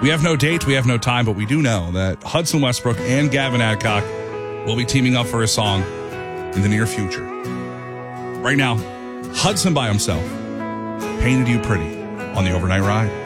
We have no date, we have no time, but we do know that Hudson Westbrook and Gavin Adcock will be teaming up for a song in the near future. Right now, Hudson by himself, Painted You Pretty on the Overnight Ride.